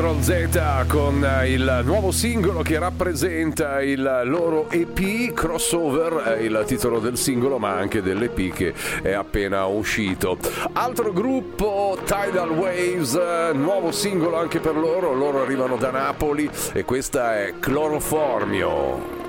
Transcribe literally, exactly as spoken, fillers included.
Z con il nuovo singolo che rappresenta il loro E P, Crossover è il titolo del singolo ma anche dell'E P che è appena uscito. Altro gruppo, Tidal Waves, nuovo singolo anche per loro, loro arrivano da Napoli e questa è Cloroformio.